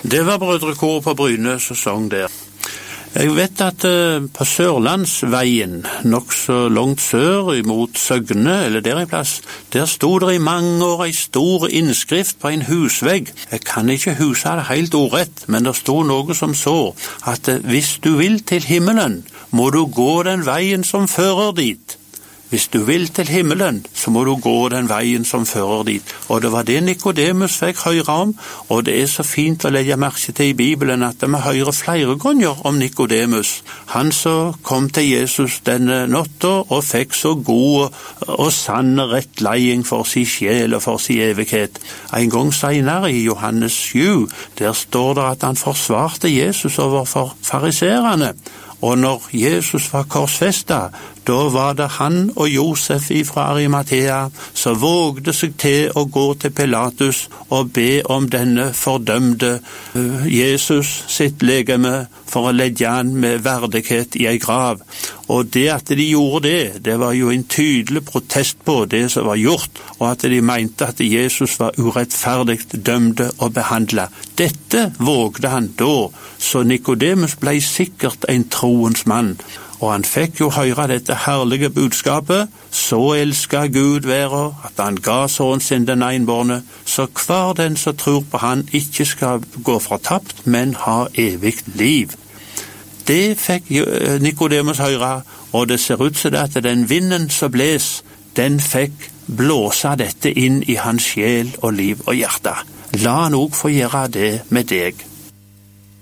Det var Brødrekor på Bryne som sang der. Jeg vet at på Sørlandsveien, nok så langt sør imot Søgne, eller der i plass, der stod det i mange år en stor innskrift på en husvegg. Jeg kan ikke huske det helt ordrett, men det stod noe som så, at hvis du vil til himmelen, må du gå den veien som fører dit. Hvis du vil til himmelen, så må du gå den veien som fører dit. Og det var det Nikodemus fikk høre om, og det er så fint å legge merke til i Bibelen at vi hører flere ganger om Nikodemus. Han som kom til Jesus denne natta og fikk så god og sann rettleiing for sin sjel og for sin evighet. En gang senere i Johannes 7, der står det at han forsvarte Jesus overfor fariserene. Og når Jesus var korsfestet, da var det han og Josef fra Arimathea som vågde seg til å gå til Pilatus og be om denne fordømte Jesus sitt legeme for å legge han med verdighet i en grav. Og det at de gjorde det, det var jo en tydelig protest på det som var gjort, og at de mente at Jesus var urettferdig dømte og behandlet. Dette vågde han da, så Nikodemus ble sikkert en troens mann. Og han fikk jo høre dette herlige budskapet, så elsket Gud være, at han ga sønnen sin den enbårne, så hver den som tror på han ikke skal gå fortapt, men ha evig liv. Det fikk Nikodemus høre, og det ser ut som at den vinden som bles, den fikk blåse dette inn i hans sjel og liv og hjerte. La han også få gjøre det med deg.